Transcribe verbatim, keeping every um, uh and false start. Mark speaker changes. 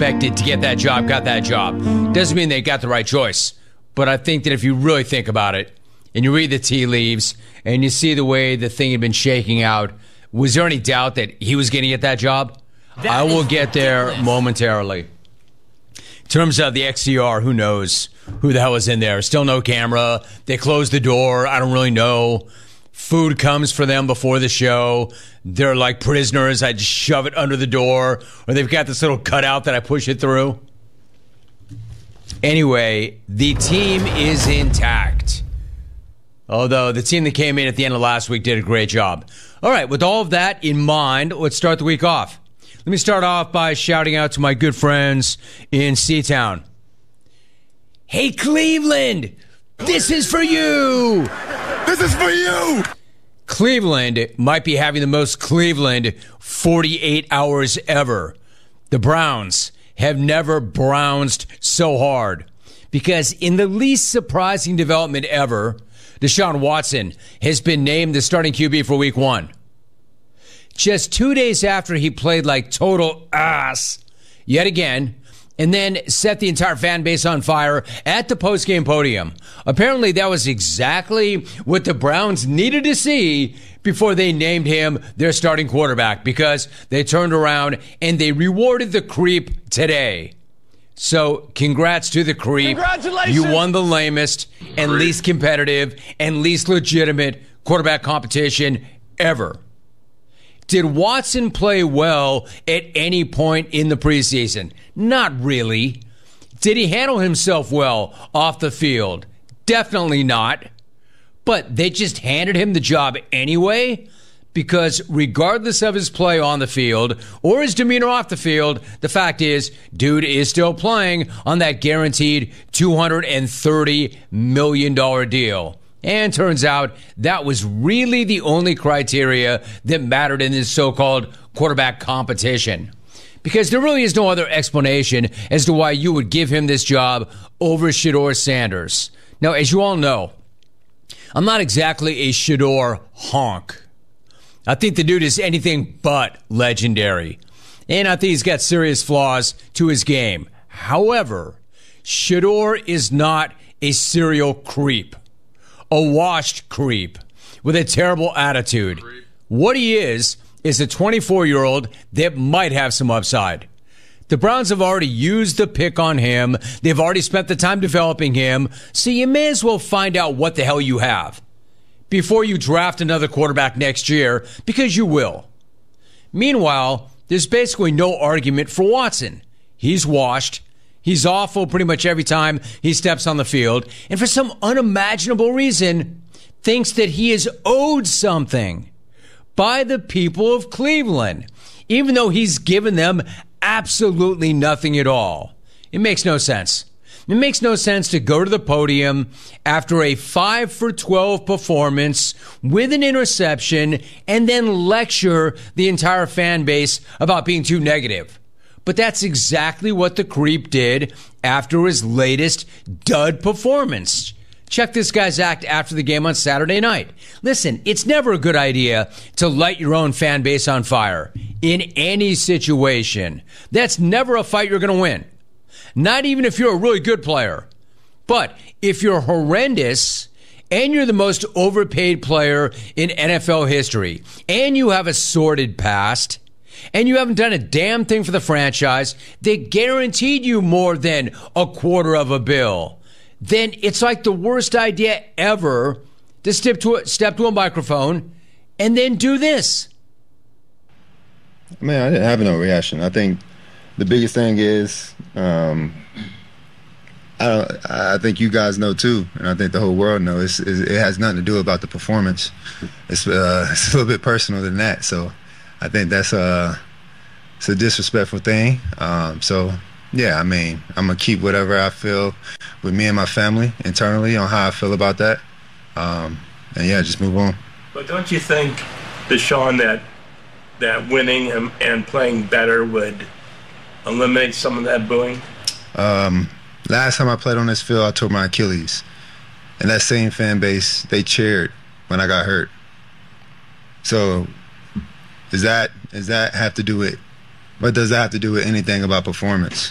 Speaker 1: expected to get that job got that job. Doesn't mean they got the right choice. But I think that if you really think about it, and you read the tea leaves, and you see the way the thing had been shaking out, was there any doubt that he was going to get that job? That I will get there ridiculous. momentarily. In terms of the X C R, who knows who the hell is in there? Still no camera. They closed the door. I don't really know. Food comes for them before the show. They're like prisoners. I just shove it under the door. Or they've got this little cutout that I push it through. Anyway, the team is intact. Although the team that came in at the end of last week did a great job. All right, with all of that in mind, let's start the week off. Let me start off by shouting out to my good friends in Seatown. Hey, Cleveland, this is for you.
Speaker 2: This is for you.
Speaker 1: Cleveland might be having the most Cleveland forty-eight hours ever. The Browns have never brounced so hard. Because in the least surprising development ever, Deshaun Watson has been named the starting Q B for week one. Just two days after he played like total ass yet again, and then set the entire fan base on fire at the postgame podium. Apparently, that was exactly what the Browns needed to see before they named him their starting quarterback, because they turned around and they rewarded the creep today. So, congrats to the creep.
Speaker 2: Congratulations.
Speaker 1: You won the lamest and least competitive and least legitimate quarterback competition ever. Did Watson play well at any point in the preseason? Not really. Did he handle himself well off the field? Definitely not. But they just handed him the job anyway, because regardless of his play on the field or his demeanor off the field, the fact is, dude is still playing on that guaranteed two hundred thirty million dollars deal. And turns out that was really the only criteria that mattered in this so-called quarterback competition. Because there really is no other explanation as to why you would give him this job over Shedeur Sanders. Now, as you all know, I'm not exactly a Shedeur honk. I think the dude is anything but legendary. And I think he's got serious flaws to his game. However, Shedeur is not a serial creep. A washed creep with a terrible attitude. Creep. What he is, is a twenty-four-year-old that might have some upside. The Browns have already used the pick on him. They've already spent the time developing him. So you may as well find out what the hell you have before you draft another quarterback next year, because you will. Meanwhile, there's basically no argument for Watson. He's washed. He's awful pretty much every time he steps on the field. And for some unimaginable reason, thinks that he is owed something by the people of Cleveland, even though he's given them absolutely nothing at all. It makes no sense. It makes no sense to go to the podium after a five for twelve performance with an interception and then lecture the entire fan base about being too negative. But that's exactly what the creep did after his latest dud performance. Check this guy's act after the game on Saturday night. Listen, it's never a good idea to light your own fan base on fire in any situation. That's never a fight you're going to win. Not even if you're a really good player. But if you're horrendous and you're the most overpaid player in N F L history and you have a sordid past, and you haven't done a damn thing for the franchise, they guaranteed you more than a quarter of a bill, then it's like the worst idea ever to step to a, step to a microphone and then do this.
Speaker 3: Man, I didn't have no reaction. I think the biggest thing is, um, I don't, I think you guys know too, and I think the whole world knows, it's, it has nothing to do about the performance. It's, uh, it's a little bit personal than that, so I think that's a, it's a disrespectful thing. Um, so, yeah, I mean, I'm going to keep whatever I feel with me and my family internally on how I feel about that. Um, and, yeah, just move on.
Speaker 4: But don't you think, Deshaun, that that winning and, and playing better would eliminate some of that booing?
Speaker 3: Um, last time I played on this field, I tore my Achilles. And that same fan base, they cheered when I got hurt. So Does that does that have to do with, what does that have to do with anything about performance?